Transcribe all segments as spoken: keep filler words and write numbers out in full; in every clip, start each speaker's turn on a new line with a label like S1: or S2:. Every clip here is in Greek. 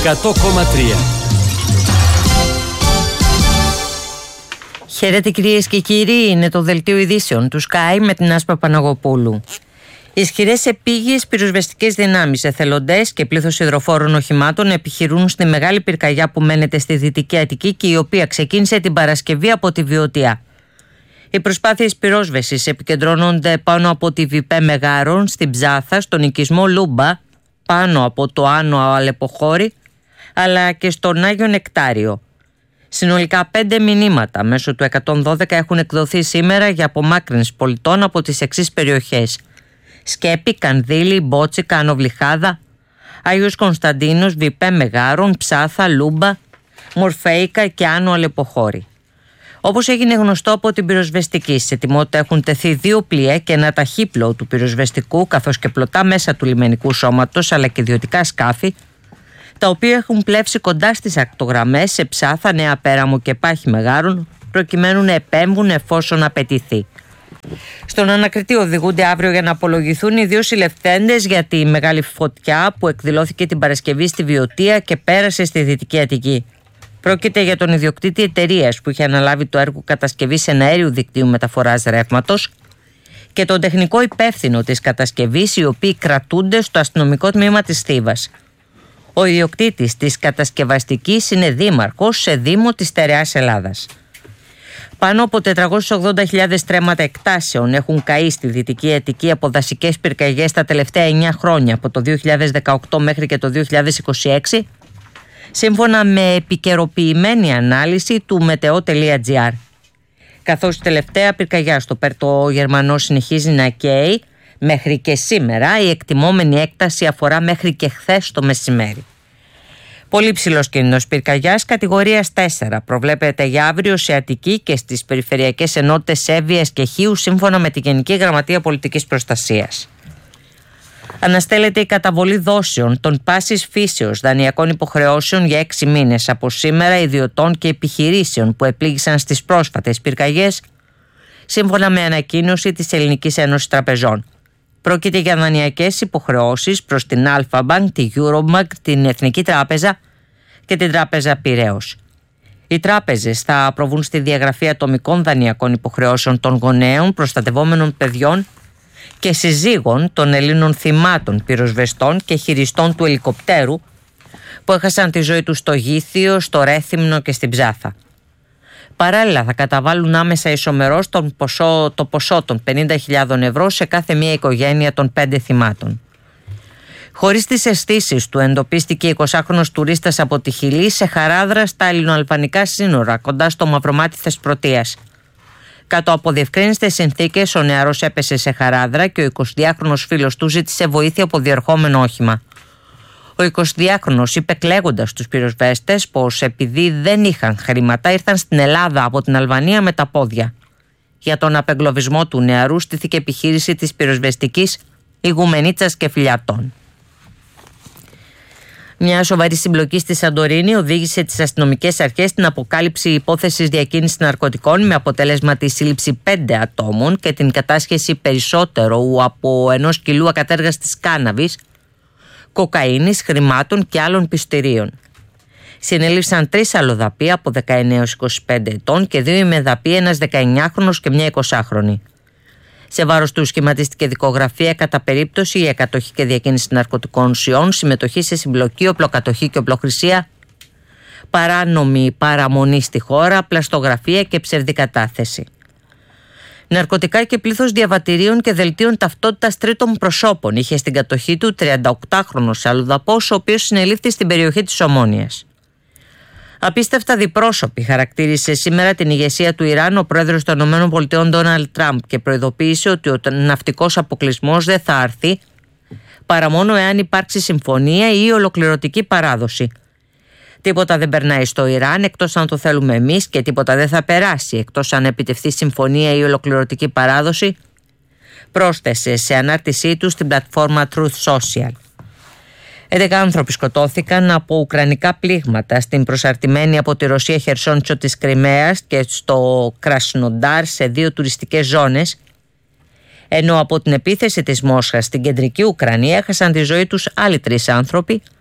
S1: εκατό κόμμα τρία.
S2: Χαίρετε κυρίες και κύριοι, είναι το δελτίο ειδήσεων του Sky με την Άσπα Παναγοπούλου. Ισχυρές επίγειες πυροσβεστικές δυνάμεις, εθελοντές και πλήθος υδροφόρων οχημάτων επιχειρούν στη μεγάλη πυρκαγιά που μένεται στη Δυτική Αττική και η οποία ξεκίνησε την Παρασκευή από τη Βιωτία. Οι προσπάθειες πυρόσβεσης επικεντρώνονται πάνω από τη Βιπέ Μεγάρων, στην Ψάθα, στον οικισμό Λούμπα, πάνω από το Άνω Αλεποχώρη, αλλά και στον Άγιο Νεκτάριο. Συνολικά πέντε μηνύματα μέσω του εκατόν δώδεκα έχουν εκδοθεί σήμερα για απομάκρυνση πολιτών από τις εξής περιοχές: Σκέπη, Κανδύλη, Μπότσικα, Άνω Βλυχάδα, Άγιος Κωνσταντίνος, Βιπέ Μεγάρων, Ψάθα, Λούμπα, Μορφέικα και Άνω Αλεποχώρη. Όπως έγινε γνωστό από την πυροσβεστική, σε ετοιμότητα έχουν τεθεί δύο πλοία και ένα ταχύπλοο του πυροσβεστικού, καθώς και πλωτά μέσα του λιμενικού σώματος, αλλά και ιδιωτικά σκάφη, τα οποία έχουν πλεύσει κοντά στις ακτογραμμές σε Ψάθα, Νέα Πέραμο και Πάχη Μεγάρων, προκειμένου να επέμβουν εφόσον απαιτηθεί. Στον ανακριτή οδηγούνται αύριο για να απολογηθούν οι δύο συλληφθέντες για τη μεγάλη φωτιά που εκδηλώθηκε την Παρασκευή στη Βιωτία και πέρασε στη Δυτική Αττική. Πρόκειται για τον ιδιοκτήτη εταιρείας που είχε αναλάβει το έργο κατασκευής εναέριου δικτύου μεταφοράς ρεύματος και τον τεχνικό υπεύθυνο της κατασκευής, οι οποίοι κρατούνται στο αστυνομικό τμήμα της Θήβας. Ο ιδιοκτήτης της κατασκευαστικής είναι δήμαρχος σε δήμο της Στερεάς Ελλάδας. Πάνω από τετρακόσιες ογδόντα χιλιάδες στρέμματα εκτάσεων έχουν καεί στη Δυτική Αττική από δασικές πυρκαγιές τα τελευταία εννιά χρόνια, από το δύο χιλιάδες δεκαοκτώ μέχρι και το δύο χιλιάδες είκοσι έξι, σύμφωνα με επικαιροποιημένη ανάλυση του μετεό.gr. Καθώς η τελευταία πυρκαγιά στο Πέρτο Γερμανό συνεχίζει να καίει, μέχρι και σήμερα η εκτιμόμενη έκταση αφορά μέχρι και χθες το μεσημέρι. Πολύ ψηλός κίνδυνος πυρκαγιάς κατηγορίας τέσσερα προβλέπεται για αύριο σε Αττική και στις περιφερειακές ενότητες Εύβοιας και Χίου, σύμφωνα με τη Γενική Γραμματεία Πολιτικής Προστασίας. Αναστέλλεται η καταβολή δόσεων των πάσης φύσεως δανειακών υποχρεώσεων για έξι μήνες από σήμερα ιδιωτών και επιχειρήσεων που επλήγησαν στις πρόσφατες πυρκαγιές, σύμφωνα με ανακοίνωση της Ελληνικής Ένωσης Τραπεζών. Πρόκειται για δανειακές υποχρεώσεις προς την Αλφα Bank, τη Eurobank, την Εθνική Τράπεζα και την Τράπεζα Πειραίως. Οι τράπεζες θα προβούν στη διαγραφή ατομικών δανειακών υποχρεώσεων των γονέων, προστατευόμενων παιδιών και συζύγων των Ελλήνων θυμάτων πυροσβεστών και χειριστών του ελικοπτέρου που έχασαν τη ζωή τους στο Γήθιο, στο Ρέθυμνο και στην Ψάθα. Παράλληλα θα καταβάλουν άμεσα ισομερώς τον ποσό, το ποσό των πενήντα χιλιάδες ευρώ σε κάθε μία οικογένεια των πέντε θυμάτων. Χωρίς τις αισθήσεις του εντοπίστηκε εικοσάχρονος τουρίστας από τη Χιλή σε χαράδρα στα ελληνοαλβανικά σύνορα κοντά στο Μαυρομάτι Θεσπρωτείας. Κάτω από διευκρίνιστες συνθήκες ο νεαρός έπεσε σε χαράδρα και ο εικοσιδυάχρονος φίλος του ζήτησε βοήθεια από διερχόμενο όχημα. Ο εικοσιδυάχρονος είπε κλαίγοντας τους πυροσβέστες πως επειδή δεν είχαν χρήματα ήρθαν στην Ελλάδα από την Αλβανία με τα πόδια. Για τον απεγκλωβισμό του νεαρού στήθηκε επιχείρηση της πυροσβεστικής Ιγουμενίτσας και Φιλιατών. Μια σοβαρή συμπλοκή στη Σαντορίνη οδήγησε τις αστυνομικές αρχές στην αποκάλυψη υπόθεσης διακίνησης ναρκωτικών με αποτέλεσμα τη σύλληψη πέντε ατόμων και την κατάσχεση περισσότερου από ενός κιλού ακατέργαστης κάναβης, κοκαίνης, χρημάτων και άλλων πιστηρίων. Συνελήφθησαν τρεις αλλοδαποί από δεκαεννέα έως είκοσι πέντε ετών και δύο ημεδαποί, ένας δεκαεννιάχρονος και μια εικοσάχρονη. Σε βάρος του σχηματίστηκε δικογραφία κατά περίπτωση για κατοχή και διακίνηση ναρκωτικών ουσιών, συμμετοχή σε συμπλοκή, οπλοκατοχή και οπλοχρησία, παράνομη παραμονή στη χώρα, πλαστογραφία και ψευδικατάθεση. Ναρκωτικά και πλήθος διαβατηρίων και δελτίων ταυτότητας τρίτων προσώπων είχε στην κατοχή του τριανταοκτάχρονος αλλοδαπός, ο οποίος συνελήφθη στην περιοχή της Ομόνοιας. Απίστευτα διπρόσωποι χαρακτήρισε σήμερα την ηγεσία του Ιράν ο πρόεδρος των ΗΠΑ Ντόναλντ Τραμπ και προειδοποίησε ότι ο ναυτικός αποκλεισμός δεν θα αρθεί παρά μόνο εάν υπάρξει συμφωνία ή ολοκληρωτική παράδοση. Τίποτα δεν περνάει στο Ιράν εκτός αν το θέλουμε εμείς και τίποτα δεν θα περάσει εκτός αν επιτευχθεί συμφωνία ή ολοκληρωτική παράδοση, πρόσθεσε σε ανάρτησή του στην πλατφόρμα Truth Social. έντεκα άνθρωποι σκοτώθηκαν από ουκρανικά πλήγματα στην προσαρτημένη από τη Ρωσία Χερσόνησο της Κριμαίας και στο Κρασνοντάρ σε δύο τουριστικές ζώνες, ενώ από την επίθεση της Μόσχας στην κεντρική Ουκρανία έχασαν τη ζωή τους άλλοι τρεις άνθρωποι,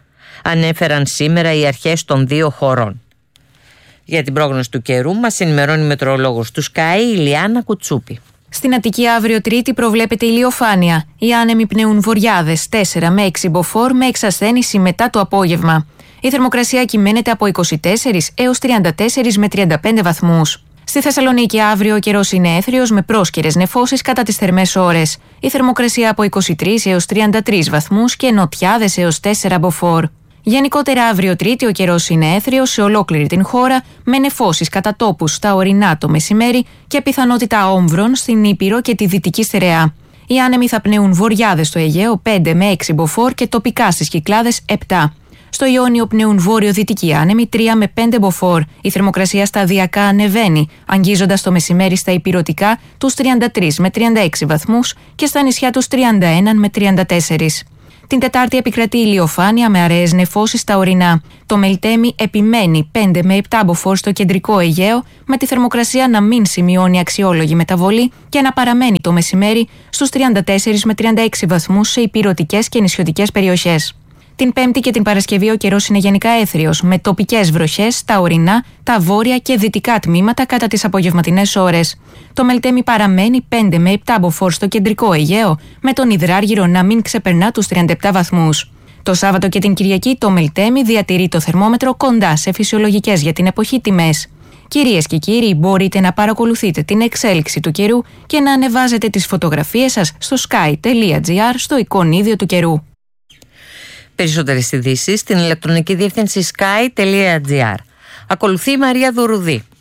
S2: ανέφεραν σήμερα οι αρχές των δύο χωρών. Για την πρόγνωση του καιρού μας ενημερώνει η μετεωρολόγος του Sky, η Ιλιάνα Κουτσούπη.
S1: Στην Αττική αύριο Τρίτη προβλέπεται ηλιοφάνεια. Οι άνεμοι πνέουν βορειάδες τέσσερα με έξι μποφόρ με εξασθένηση μετά το απόγευμα. Η θερμοκρασία κυμαίνεται από είκοσι τέσσερα έως τριάντα τέσσερα με τριάντα πέντε βαθμούς. Στη Θεσσαλονίκη αύριο ο καιρός είναι έθριος με πρόσκαιρες νεφώσεις κατά τις θερμές ώρες. Η θερμοκρασία από είκοσι τρεις έως τριάντα τρεις βαθμούς και νοτιάδες έως τέσσερα μποφόρ. Γενικότερα αύριο Τρίτη ο καιρός είναι έθριος σε ολόκληρη την χώρα με νεφώσεις κατά τόπους στα ορεινά το μεσημέρι και πιθανότητα όμβρων στην Ήπειρο και τη Δυτική Στερεά. Οι άνεμοι θα πνέουν βορειάδες στο Αιγαίο πέντε με έξι μποφόρ και τοπικά στις Κυκλάδες επτά. Στο Ιόνιο πνέουν βόρειο-δυτικοί άνεμοι τρία με πέντε μποφόρ. Η θερμοκρασία σταδιακά ανεβαίνει, αγγίζοντας το μεσημέρι στα ηπειρωτικά τους τριάντα τρεις με τριάντα έξι βαθμούς και στα νησιά τους τριάντα ένα με τριάντα τέσσερα. Την Τετάρτη επικρατεί ηλιοφάνεια με αραιές νεφώσεις στα ορεινά. Το Μελτέμι επιμένει πέντε με επτά μποφόρ στο κεντρικό Αιγαίο, με τη θερμοκρασία να μην σημειώνει αξιόλογη μεταβολή και να παραμένει το μεσημέρι στους τριάντα τέσσερα με τριάντα έξι βαθμούς σε ηπειρωτικές και νησιωτικές περιοχές. Την Πέμπτη και την Παρασκευή ο καιρός είναι γενικά έθριος, με τοπικές βροχές στα ορεινά, τα βόρεια και δυτικά τμήματα κατά τις απογευματινές ώρες. Το Μελτέμι παραμένει πέντε με επτά μποφόρ στο κεντρικό Αιγαίο, με τον Υδράργυρο να μην ξεπερνά τους τριάντα επτά βαθμούς. Το Σάββατο και την Κυριακή το Μελτέμι διατηρεί το θερμόμετρο κοντά σε φυσιολογικές για την εποχή τιμές. Κυρίες και κύριοι, μπορείτε να παρακολουθείτε την εξέλιξη του καιρού και να ανεβάζετε τις φωτογραφίες σας στο sky τελεία gr στο εικονίδιο του καιρού.
S2: Περισσότερες ειδήσεις στην ηλεκτρονική διεύθυνση sky τελεία gr. Ακολουθεί η Μαρία Δουρουδή.